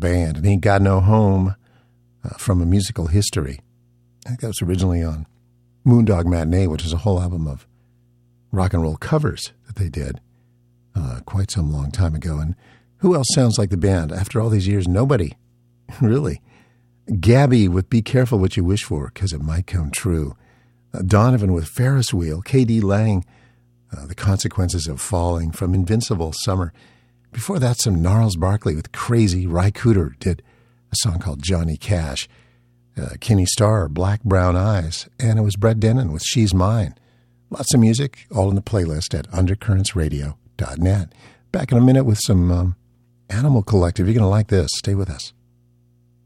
band. And Ain't Got No Home from A Musical History. I think that was originally on Moondog Matinee, which is a whole album of rock and roll covers that they did quite some long time ago. And who else sounds like the band? After all these years, nobody, really. Gabby with Be Careful What You Wish For, because it might come true. Donovan with Ferris Wheel. K.D. Lang, The Consequences of Falling from Invincible Summer. Before that, some Gnarls Barkley with Crazy. Ry Cooder did a song called Johnny Cash. Kenny Starr, Black Brown Eyes. And it was Brett Dennen with She's Mine. Lots of music, all in the playlist at undercurrentsradio.net. Back in a minute with some Animal Collective. You're going to like this. Stay with us.